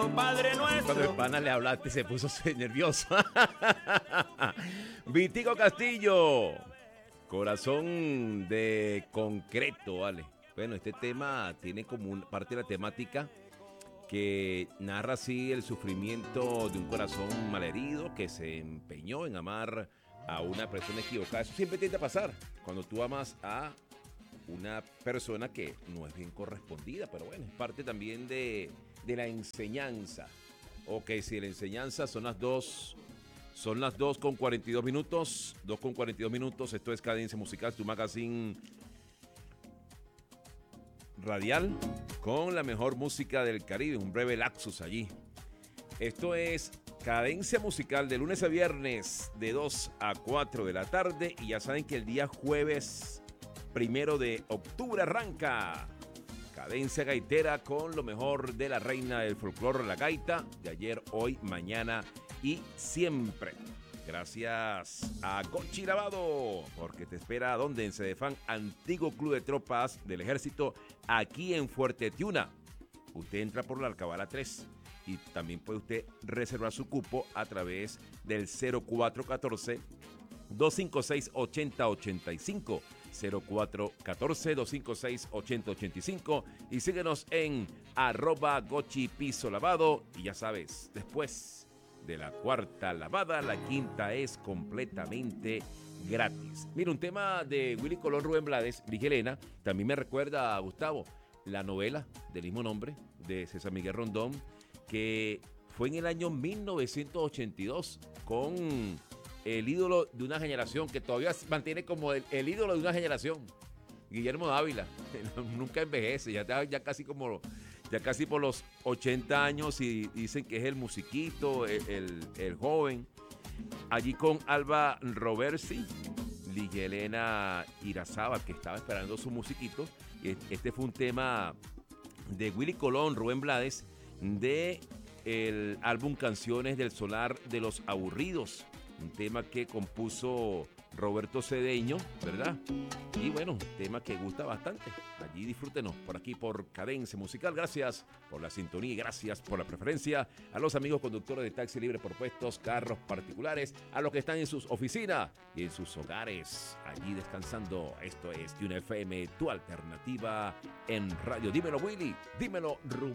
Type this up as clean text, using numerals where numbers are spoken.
nuestro, Padre nuestro. Cuando el pana le hablaste se puso nervioso. Vitico Castillo, corazón de concreto, vale. Bueno, este tema tiene como parte de la temática que narra así el sufrimiento de un corazón malherido que se empeñó en amar a una persona equivocada. Eso siempre tiende a pasar cuando tú amas a una persona que no es bien correspondida, pero bueno, es parte también de la enseñanza. Ok, si la enseñanza son las 2:42, 2:42, esto es Cadencia Musical, tu magazine radial con la mejor música del Caribe, un breve lapsus allí. Esto es Cadencia Musical de lunes a viernes de 2 a 4 de la tarde y ya saben que el día jueves 1 de octubre arranca Cadencia Gaitera con lo mejor de la reina del folclore, la gaita, de ayer, hoy, mañana y siempre. Gracias a Gochi Lavado, porque te espera donde en Cedefán, antiguo club de tropas del ejército, aquí en Fuerte Tiuna. Usted entra por la Alcabala 3 y también puede usted reservar su cupo a través del 0414-256-8085. 0414-256-8085 y síguenos en @GochiPisoLavado y ya sabes, después de la cuarta lavada, la quinta es completamente gratis. Mira, un tema de Willy Colón, Rubén Blades, Helena, también me recuerda a Gustavo, la novela del mismo nombre de César Miguel Rondón, que fue en el año 1982 con el ídolo de una generación que todavía se mantiene como el ídolo de una generación, Guillermo Dávila. Nunca envejece, ya casi por los 80 años y dicen que es el musiquito, el joven. Allí con Alba Roversi, Ligelena Irazábal, que estaba esperando su musiquito. Este fue un tema de Willy Colón, Rubén Blades, de el álbum Canciones del Solar de los Aburridos. Un tema que compuso Roberto Cedeño, ¿verdad? Y bueno, tema que gusta bastante. Allí disfrútenos por aquí por Cadencia Musical. Gracias por la sintonía y gracias por la preferencia a los amigos conductores de Taxi Libre por Puestos, carros particulares, a los que están en sus oficinas y en sus hogares, allí descansando. Esto es Tiuna FM, tu alternativa en radio. Dímelo, Willy. Dímelo, Rubén.